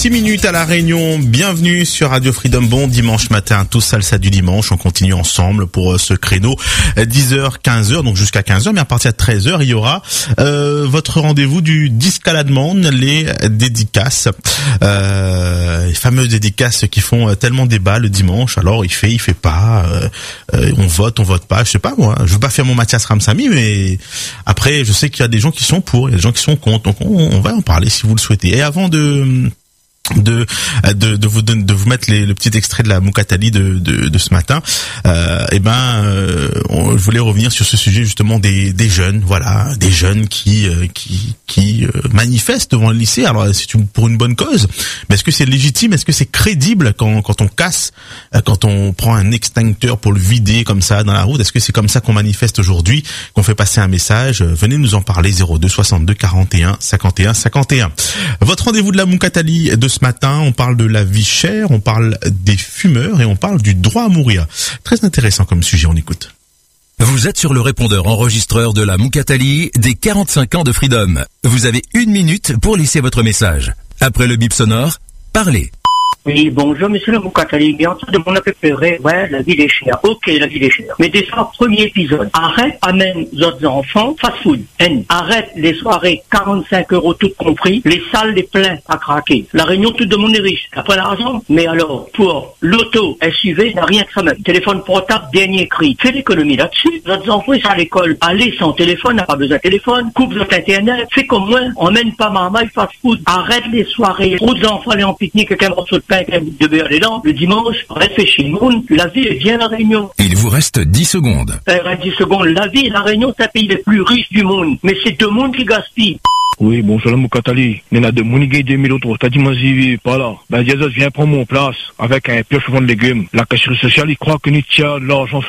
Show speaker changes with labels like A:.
A: 6 minutes à La Réunion, bienvenue sur Radio Freedom. Bon dimanche matin, tout salsa du dimanche. On continue ensemble pour ce créneau 10h, 15h, donc jusqu'à 15h, mais à partir de 13h, il y aura votre rendez-vous du Discaladement, les dédicaces, les fameuses dédicaces qui font tellement débat le dimanche. Alors il fait pas, on vote pas, je sais pas moi. Je veux pas faire mon Mathias Ramsamy, mais après je sais qu'il y a des gens qui sont pour, il y a des gens qui sont contre, donc on va en parler si vous le souhaitez. Et avant de vous mettre le petit extrait de la Moukatali de ce matin, je voulais revenir sur ce sujet justement des jeunes, voilà, des jeunes qui manifestent devant le lycée. Alors c'est pour une bonne cause, mais est-ce que c'est légitime, est-ce que c'est crédible quand on casse, quand on prend un extincteur pour le vider comme ça dans la route? Est-ce que c'est comme ça qu'on manifeste aujourd'hui, qu'on fait passer un message? Venez nous en parler, 02 62 41 51 51. Votre rendez-vous de la Moukatali de ce matin, on parle de la vie chère, on parle des fumeurs et on parle du droit à mourir. Très intéressant comme sujet, on écoute.
B: Vous êtes sur le répondeur enregistreur de la Moukatali des 45 ans de Freedom. Vous avez 1 minute pour laisser votre message. Après le bip sonore, parlez.
C: Oui, bonjour, monsieur le Moukatali. Bien sûr, de mon préféré, ouais, la ville est chère. Ok, la ville est chère. Mais déjà, premier épisode. Arrête, amène les autres enfants, fast food. Arrête les soirées, 45 € tout compris. Les salles, les pleins à craquer. La Réunion, tout le monde est riche. Après l'argent. Mais alors, pour l'auto, SUV, n'a rien que ça même. Téléphone portable, dernier cri. Fais l'économie là-dessus. Les autres enfants, ils sont à l'école. Allez sans téléphone, n'a pas besoin de téléphone. Coupe votre internet. Fais comme moi. Emmène pas maman, fast food. Arrête les soirées. Trop d'enfants aller en pique-nique avec un morceau de pain, avec un bout de beurre dedans. Le dimanche, restez chez nous. La vie est bien la Réunion.
B: Il vous reste 10 secondes.
C: 10 secondes. La vie, la Réunion, c'est un pays le plus riche du monde. Mais c'est deux mondes qui gaspillent.
D: Oui, bonjour, Moukatali. Il y en a de Mounigé 2000 autres. T'as dit, moi, j'y vais pas là. Ben, Jesus vient prendre mon place avec un pioche de légumes. La cacherie sociale, il croit que nous tient l'argent